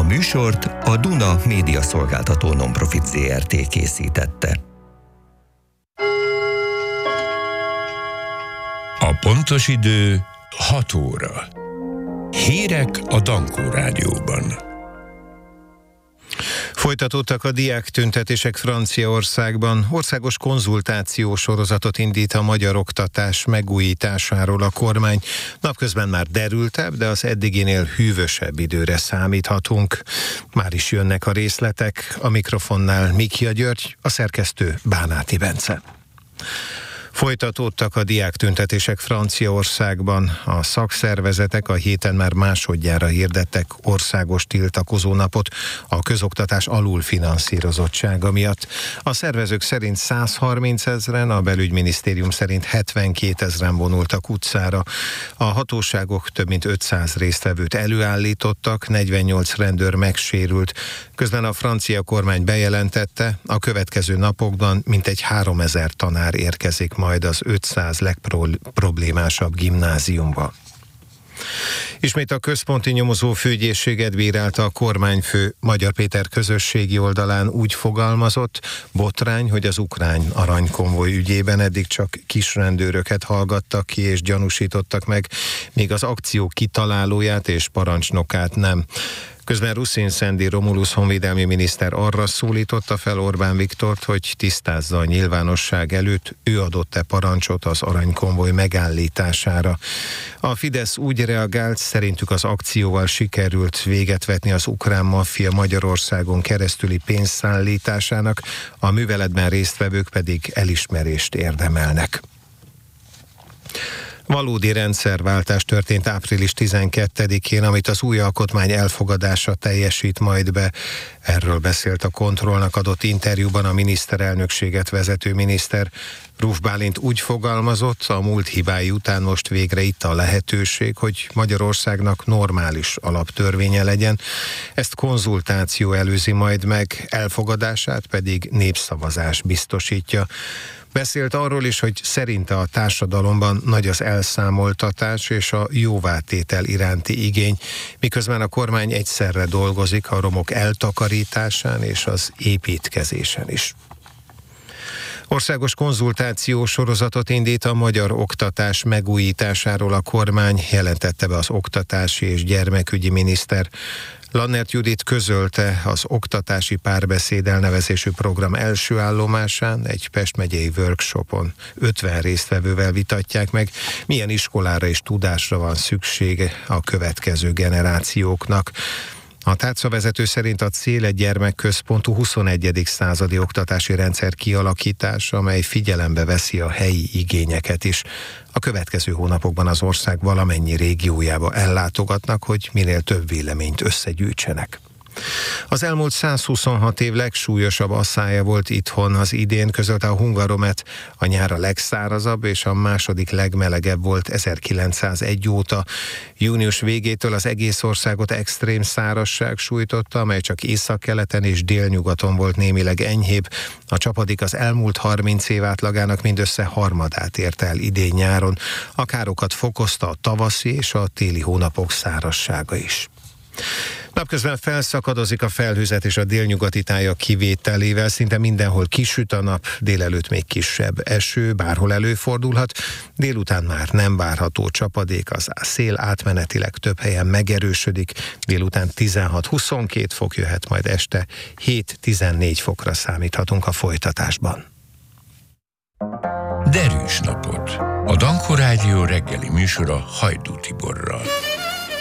A műsort a Duna Média Szolgáltató Nonprofit Zrt. Készítette. A pontos idő 6 óra. Hírek a Dankó Rádióban. Folytatódtak a diáktüntetések Franciaországban. Országos konzultáció sorozatot indít a magyar oktatás megújításáról a kormány. Napközben már derültebb, de az eddiginél hűvösebb időre számíthatunk. Már is jönnek a részletek. A mikrofonnál Mikja György, a szerkesztő Bánáti Bence. Folytatódtak a diáktüntetések Franciaországban. A szakszervezetek a héten már másodjára hirdettek országos tiltakozónapot a közoktatás alulfinanszírozottsága miatt. A szervezők szerint 130 000, a belügyminisztérium szerint 72 000 vonultak utcára. A hatóságok több mint 500 résztvevőt előállítottak, 48 rendőr megsérült. Közben a francia kormány bejelentette, a következő napokban mintegy 3000 tanár érkezik majd az 500 legproblémásabb gimnáziumba. Ismét a központi nyomozó főügyészséget bírálta a kormányfő. Magyar Péter közösségi oldalán úgy fogalmazott, botrány, hogy az ukrán aranykonvoj ügyében eddig csak kisrendőröket hallgattak ki és gyanúsítottak meg, míg az akció kitalálóját és parancsnokát nem. Közben Ruszin Szendi Romulusz honvédelmi miniszter arra szólította fel Orbán Viktort, hogy tisztázza a nyilvánosság előtt, ő adott-e parancsot az aranykonvoj megállítására. A Fidesz úgy reagált, szerintük az akcióval sikerült véget vetni az ukrán maffia Magyarországon keresztüli pénzszállításának, a műveletben résztvevők pedig elismerést érdemelnek. Valódi rendszerváltás történt április 12-én, amit az új alkotmány elfogadása teljesít majd be. Erről beszélt a Kontrollnak adott interjúban a miniszterelnökséget vezető miniszter. Ruf Bálint úgy fogalmazott, a múlt hibái után most végre itt a lehetőség, hogy Magyarországnak normális alaptörvénye legyen. Ezt konzultáció előzi majd meg, elfogadását pedig népszavazás biztosítja. Beszélt arról is, hogy szerinte a társadalomban nagy az elszámoltatás és a jóvátétel iránti igény, miközben a kormány egyszerre dolgozik a romok eltakarításán és az építkezésen is. Országos konzultáció sorozatot indít a magyar oktatás megújításáról a kormány, jelentette be az oktatási és gyermekügyi miniszter. Lannert Judit közölte, az oktatási párbeszéd elnevezésű program első állomásán egy Pest megyei workshopon 50 résztvevővel vitatják meg, milyen iskolára és tudásra van szüksége a következő generációknak. A tárcavezető szerint a cél egy gyermekközpontú 21. századi oktatási rendszer kialakítása, amely figyelembe veszi a helyi igényeket is. A következő hónapokban az ország valamennyi régiójába ellátogatnak, hogy minél több véleményt összegyűjtsenek. Az elmúlt 126 év legsúlyosabb asszája volt itthon az idén, közölte a Hungaromet. A nyár a legszárazabb és a második legmelegebb volt 1901 óta. Június végétől az egész országot extrém szárazság sújtotta, amely csak északkeleten és délnyugaton volt némileg enyhébb. A csapadék az elmúlt 30 év átlagának mindössze harmadát érte el idén nyáron. A károkat fokozta a tavaszi és a téli hónapok szárazsága is. Napközben felszakadozik a felhőzet és a délnyugati tájak kivételével, szinte mindenhol kisüt a nap, délelőtt még kisebb eső, bárhol előfordulhat, délután már nem várható csapadék, az szél átmenetileg több helyen megerősödik, délután 16-22 fok jöhet, majd este 7-14 fokra számíthatunk a folytatásban. Derűs napot! A Dankó Rádió reggeli műsora Hajdú Tiborral.